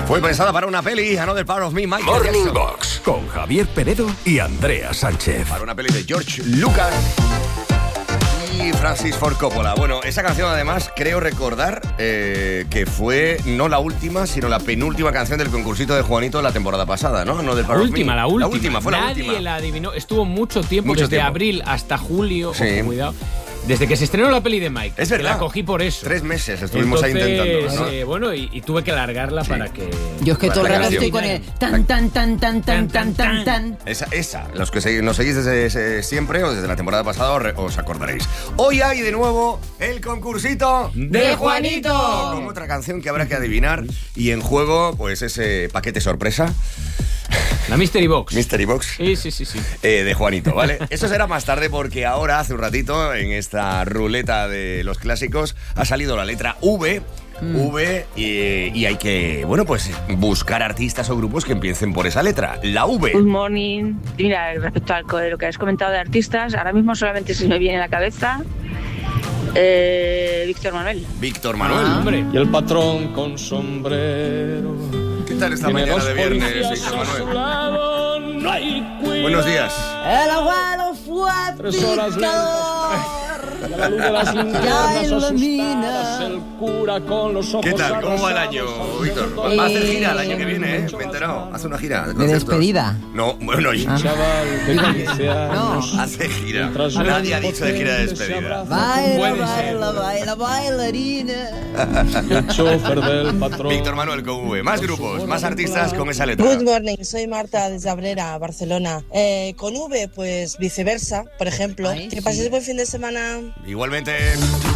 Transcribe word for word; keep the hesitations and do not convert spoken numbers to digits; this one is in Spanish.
Fue pensada para una peli, Another Part of Me, Michael Morning Jackson. Box con Javier Penedo y Andrea Sánchez. Para una peli de George Lucas y Francis Ford Coppola. Bueno, esa canción además creo recordar eh, que fue no la última, sino la penúltima canción del concursito de Juanito de la temporada pasada, ¿no? No del La última, la última. La última, fue la Nadie última. la adivinó. Estuvo mucho tiempo, Mucho desde tiempo. abril hasta julio. Sí. Ojo, cuidado. Desde que se estrenó la peli de Mike. Es que verdad. la cogí por eso. Tres meses estuvimos Entonces, ahí intentando, ¿no? eh, bueno, y, y tuve que alargarla Sí. para que... Yo es que Bueno, todo el la rato canción. estoy con el tan, tan, tan, tan, tan, tan, tan, tan. Esa, esa, los que se- nos seguís desde, desde siempre o desde la temporada pasada os, re- os acordaréis. Hoy hay de nuevo el concursito ¡De Juanito! Con otra canción que habrá que adivinar y en juego pues ese paquete sorpresa, La Mystery Box. Mystery Box. Sí, sí, sí, sí. Eh, de Juanito, ¿vale? Eso será más tarde porque ahora, hace un ratito, en esta ruleta de los clásicos, ha salido la letra V, V, y, y hay que, bueno, pues buscar artistas o grupos que empiecen por esa letra, la Good V. morning. Mira, respecto a lo que has comentado de artistas, ahora mismo solamente se me viene a la cabeza eh, Víctor Manuel. Víctor Manuel. Ah, hombre. Y el patrón con sombrero. ¿Qué tal esta Tiene mañana dos de viernes, policías Víctor a su Manuel? lado, no hay cuidado. Buenos días. El abuelo fue Tres horas picador. Y a la luz de las linternas Ya ilumina. asustadas, el cura con los ojos ¿Qué tal? ¿Cómo va el año, arrasados, Víctor? al Va a hacer Eh, gira el año que viene, ¿eh? Me he enterado. Hace una gira. ¿De despedida? No, bueno, y- chaval de quince años. hace gira. Mientras Nadie ha ven dicho de gira de potentes se despedida. abrazan, Baila, Puede baila, ser. baila, bailarina. y el chofer del patrón. Víctor Manuel con V. Más grupos, más artistas con esa letra. Good morning, soy Marta desde Abrera, Barcelona. Eh, con V, pues viceversa, por ejemplo. Ay, que sí. paséis buen fin de semana. Igualmente.